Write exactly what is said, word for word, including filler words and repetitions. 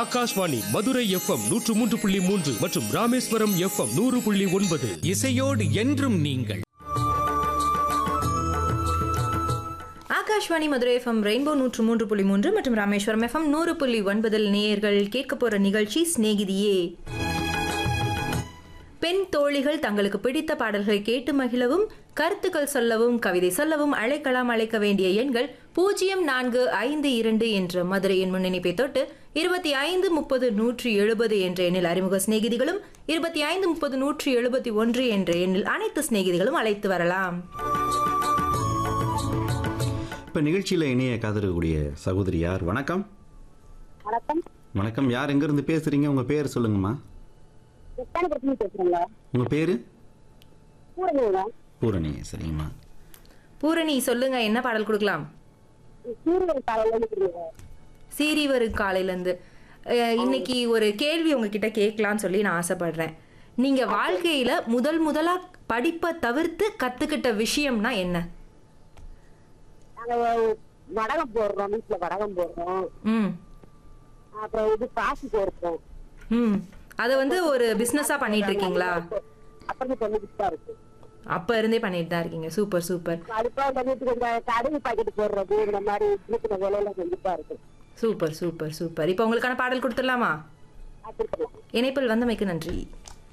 Akashvani Madurai FM நூற்று மூன்று புள்ளி மூன்று மற்றும் ராமேஸ்வரம் எஃப்எம் நூறு புள்ளி ஒன்பது. இசையோடு என்றும் நீங்கள். ஆகாஷ்வாணி மதுரை எஃப்எம் ரெயின்போ நூற்று மூன்று புள்ளி மூன்று மற்றும் ராமேஸ்வரம் எஃப்எம் நூறு புள்ளி ஒன்பதில் நேயர்கள் கேட்க போற நிகழ்ச்சி சிநேகிதியே. பெண் தோழிகள் தங்களுக்கு பிடித்த பாடல்களை கேட்டு மகிழவும், கருத்துக்கள் சொல்லவும், கவிதை சொல்லவும் அழைக்கலாம். அழைக்க வேண்டிய எண்கள் பூஜ்ஜியம் நான்கு ஐந்து இரண்டு என்ற மதுரையின் முன்னிணைப்பை தொட்டு இருபத்தி ஐந்து முப்பது நூற்றி எழுபது என்ற எண்ணில் அறிமுக சிநேகிதிகளும், இருபத்தி ஐந்து முப்பது நூற்றி எழுபத்தி ஒன்று என்ற எண்ணில் அனைத்து சிநேகிதிகளும் அழைத்து வரலாம். இப்போ நிகழ்ச்சியில் இணைய காதலக்கூடிய சகோதரி யார்? வணக்கம். வணக்கம். வணக்கம். யார் எங்கேருந்து பேசுகிறீங்க? உங்கள் பேர் சொல்லுங்கம்மா. உங்கள் பேர்? பூரணி. சரிங்கம்மா. பூரணி, சொல்லுங்க, என்ன பாடல் கொடுக்கலாம்? சீரிவரு காலையிலேருந்து. இன்னைக்கு ஒரு கேள்வி உங்ககிட்ட கேட்கலான்னு சொல்லி நான் ஆசைப்படுறேன். நீங்க வாழ்க்கையில முதல் முதலா படிப்பை தவிர்த்து கத்துக்கிட்ட விஷயம்னா என்ன? வடகம் போடுறோம், வீட்டுல வடகம் போடுறோம். ம். அப்புறம் இது காசு போடுறோம். ம். அத வந்து ஒரு பிசினஸா பண்ணிட்டு இருக்கீங்களா? அப்புறம் பண்ணிட்டு தான் இருக்கு. அப்ப இருந்தே பண்ணிட்டு தான் இருக்கீங்க. Super super. கடுப்பா வீட்டுக்கு இந்த கடுகு பாக்கெட் போடுறது, இந்த மாதிரி வீட்டுல வேலையில செஞ்சுட்டா இருக்கு. Super super super. இப்ப உங்களுக்கான பாடல் கொடுத்துடலாமா? இணைப்பில் வந்தமைக்கு நன்றி.